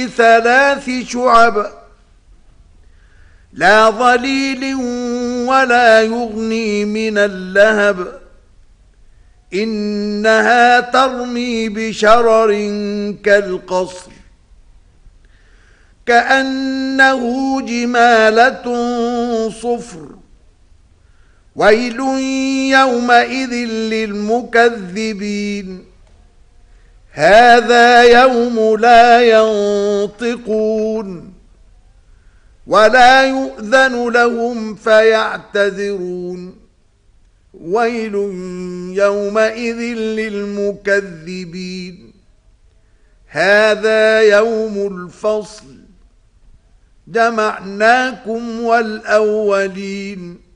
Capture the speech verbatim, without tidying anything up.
ثلاث شعب لا ظليل ولا يغني من اللهب إنها ترمي بشرر كالقصر كأنه جمالة صفر ويل يومئذ للمكذبين هذا يوم لا ينطقون ولا يؤذن لهم فيعتذرون ويل يومئذ للمكذبين هذا يوم الفصل جمعناكم والأولين